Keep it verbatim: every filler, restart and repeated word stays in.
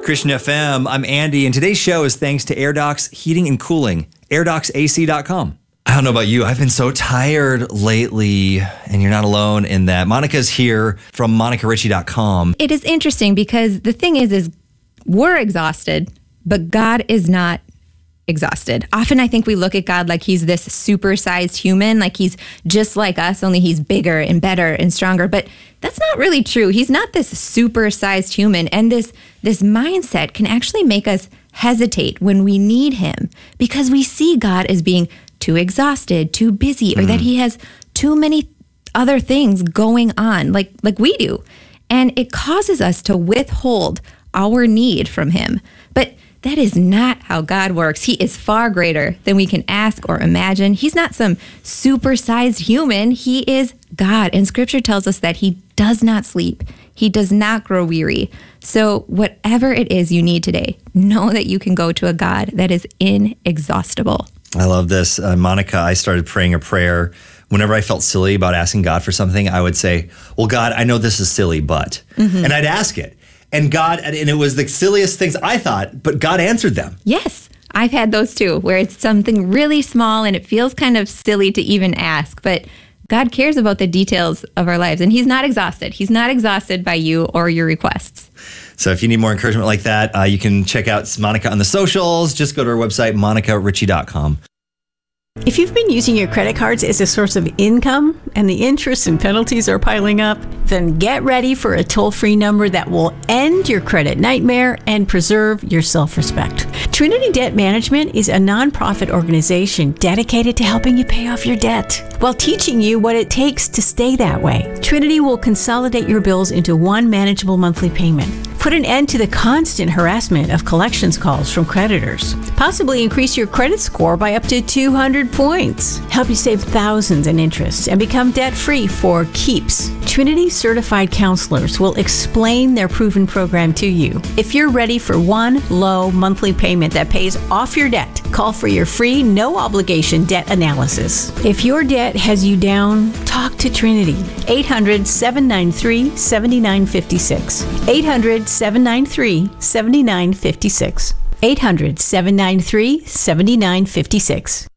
Christian F M. I'm Andy, and today's show is thanks to AirDocs Heating and Cooling, air docs A C dot com. I don't know about you. I've been so tired lately, and you're not alone in that. Monica's here from Monica Ritchie dot com. It is interesting because the thing is, is we're exhausted, but God is not exhausted. Often I think we look at God like he's this supersized human, like he's just like us, only he's bigger and better and stronger. But that's not really true. He's not this supersized human. And this, this mindset can actually make us hesitate when we need him because we see God as being too exhausted, too busy, or mm. that he has too many other things going on like, like we do. And it causes us to withhold our need from him. But that is not how God works. He is far greater than we can ask or imagine. He's not some supersized human. He is God. And scripture tells us that he does not sleep. He does not grow weary. So whatever it is you need today, know that you can go to a God that is inexhaustible. I love this. Uh, Monica, I started praying a prayer. Whenever I felt silly about asking God for something, I would say, well, God, I know this is silly, but, mm-hmm. and I'd ask it. And God, and it was the silliest things I thought, but God answered them. Yes, I've had those too, where it's something really small and it feels kind of silly to even ask, but God cares about the details of our lives, and he's not exhausted. He's not exhausted by you or your requests. So if you need more encouragement like that, uh, you can check out Monica on the socials. Just go to our website, Monica Ritchie dot com. If you've been using your credit cards as a source of income and the interest and penalties are piling up, then get ready for a toll-free number that will end your credit nightmare and preserve your self-respect. Trinity Debt Management is a nonprofit organization dedicated to helping you pay off your debt while teaching you what it takes to stay that way. Trinity will consolidate your bills into one manageable monthly payment, put an end to the constant harassment of collections calls from creditors, possibly increase your credit score by up to two hundred points, help you save thousands in interest, and become debt-free for keeps. Trinity certified counselors will explain their proven program to you. If you're ready for one low monthly payment that pays off your debt, call for your free, no-obligation debt analysis. If your debt has you down, talk to Trinity. eight hundred, seven nine three, seven nine five six. eight hundred, seven nine three, seven nine five six. eight hundred, seven nine three, seven nine five six.